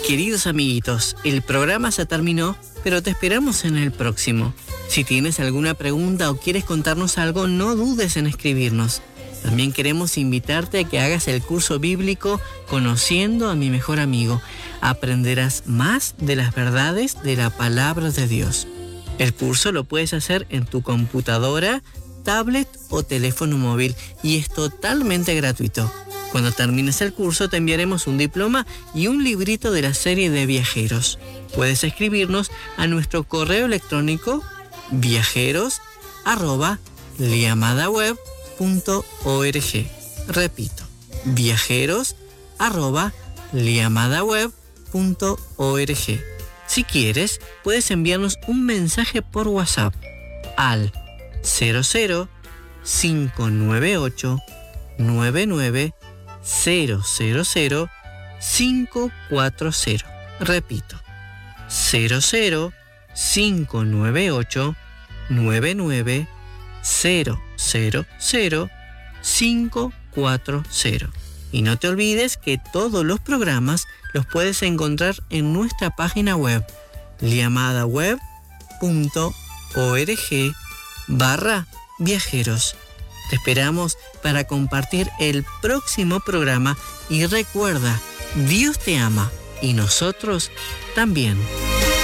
Queridos amiguitos, el programa se terminó, pero te esperamos en el próximo. Si tienes alguna pregunta o quieres contarnos algo, no dudes en escribirnos. También queremos invitarte a que hagas el curso bíblico Conociendo a mi mejor amigo. Aprenderás más de las verdades de la palabra de Dios. El curso lo puedes hacer en tu computadora, tablet o teléfono móvil y es totalmente gratuito. Cuando termines el curso te enviaremos un diploma y un librito de la serie de viajeros. Puedes escribirnos a nuestro correo electrónico viajeros@liamadaweb.org. Repito, viajeros@liamadaweb.org. Si quieres, puedes enviarnos un mensaje por WhatsApp al 00598 99 000 540. Repito, 00598 99 000 540. Y no te olvides que todos los programas los puedes encontrar en nuestra página web liamadaweb.org/viajeros. Te esperamos para compartir el próximo programa y recuerda, Dios te ama y nosotros también.